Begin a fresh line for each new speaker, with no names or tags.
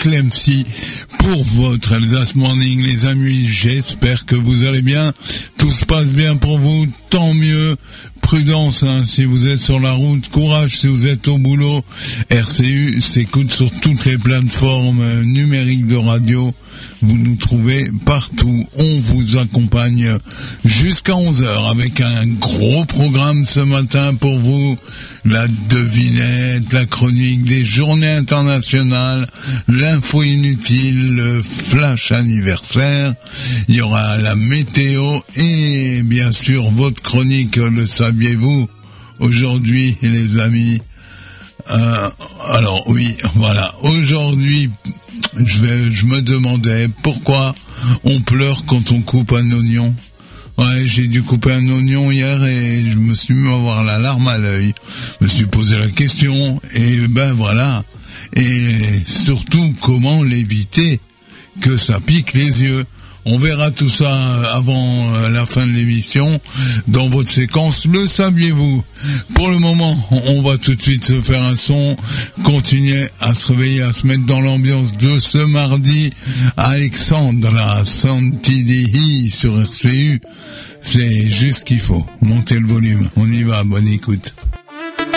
Clemcy pour votre Alsace Morning. Les amis, j'espère que vous allez bien. Tout se passe bien pour vous, tant mieux. Prudence, si vous êtes sur la route, courage si vous êtes au boulot. RCU s'écoute sur toutes les plateformes numériques de radio. Vous nous trouvez partout. On vous accompagne jusqu'à 11h avec un gros programme ce matin pour vous. La devinette, la chronique des journées internationales, l'info inutile, le flash anniversaire. Il y aura la météo et bien sûr votre chronique, le saviez-vous? Aujourd'hui, les amis. Alors oui, voilà. Aujourd'hui, je me demandais pourquoi on pleure quand on coupe un oignon. Ouais, j'ai dû couper un oignon hier et je me suis mis à avoir la larme à l'œil. Je me suis posé la question et ben voilà. Et surtout, comment l'éviter que ça pique les yeux. On verra tout ça avant la fin de l'émission dans votre séquence Le saviez-vous. Pour le moment, on va tout de suite se faire un son, continuer à se réveiller, à se mettre dans l'ambiance de ce mardi. Alexandra Santidihi sur RCU, c'est juste ce qu'il faut. Montez le volume, on y va, bonne écoute.